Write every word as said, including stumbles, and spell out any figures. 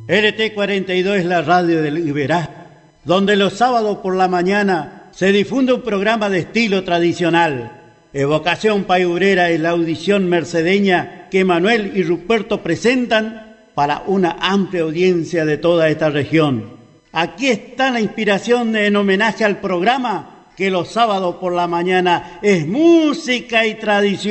L T cuarenta y dos es la radio del Iberá, donde los sábados por la mañana se difunde un programa de estilo tradicional. Evocación Paiurera es la audición mercedeña que Manuel y Ruperto presentan para una amplia audiencia de toda esta región. Aquí está la inspiración en homenaje al programa que los sábados por la mañana es música y tradición.